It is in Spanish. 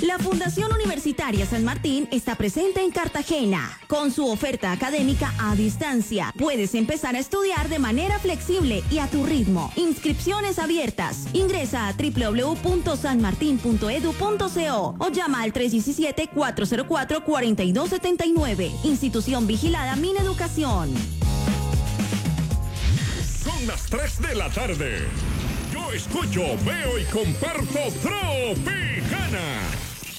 La Fundación Universitaria San Martín está presente en Cartagena con su oferta académica a distancia. Puedes empezar a estudiar de manera flexible y a tu ritmo. Inscripciones abiertas. Ingresa a www.sanmartin.edu.co o llama al 317-404-4279. Institución vigilada Mineducación. Son las 3 de la tarde. Yo escucho, veo y comparto Tropicana.